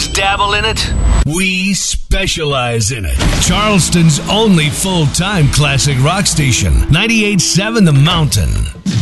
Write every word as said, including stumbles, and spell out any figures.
just dabble in it. We specialize in it. Charleston's only full-time classic rock station, ninety-eight point seven The Mountain.